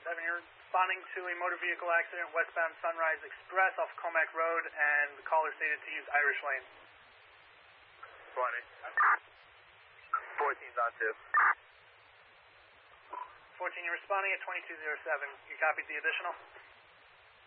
you're responding to a motor vehicle accident westbound Sunrise Express off Comac Road, and the caller stated to use Irish Lane. 20. 14's on 2. 14, you're responding at 2207. You copied the additional?